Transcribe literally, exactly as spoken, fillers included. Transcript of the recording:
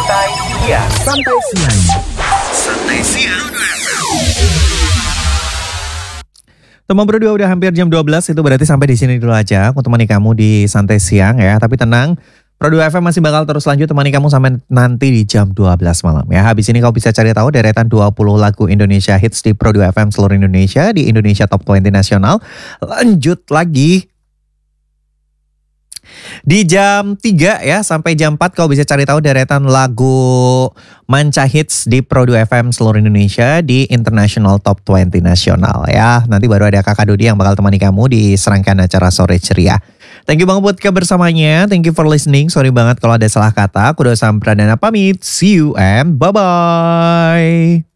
Santai Siang. Santai Siang. Santai Siang. Teman berdua udah hampir jam dua belas, itu berarti sampai di sini dulu aja aku temani kamu di Santai Siang ya. Tapi tenang, Pro dua F M masih bakal terus lanjut temani kamu sampai nanti di jam dua belas malam ya. Habis ini kau bisa cari tahu deretan dua puluh lagu Indonesia hits di Pro dua F M seluruh Indonesia, di Indonesia Top dua puluh Nasional. Lanjut lagi di jam tiga ya, sampai jam empat kau bisa cari tahu deretan lagu Manca Hits di Pro dua F M seluruh Indonesia, di International Top dua puluh Nasional ya. Nanti baru ada Kakak Dodi yang bakal temani kamu di serangkaian acara Sore Ceria. Thank you banget buat kebersamanya, thank you for listening. Sorry banget kalau ada salah kata. Aku udah Sam Pradana pamit, see you and bye-bye.